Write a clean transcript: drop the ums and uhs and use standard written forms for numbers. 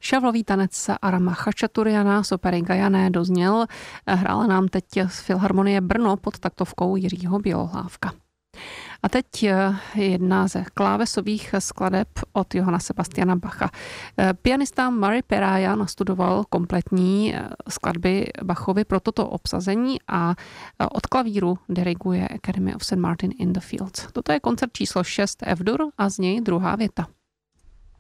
Šavlový tanec Arama Chačaturiana z opery Gajané dozněl. Hrála nám teď z Filharmonie Brno pod taktovkou Jiřího Bělohlávka. A teď jedna ze klávesových skladeb od Johana Sebastiana Bacha. Pianista Murray Peraja nastudoval kompletní skladby Bachovy pro toto obsazení a od klavíru diriguje Academy of St. Martin in the Fields. Toto je koncert číslo 6 F-dur a z něj druhá věta.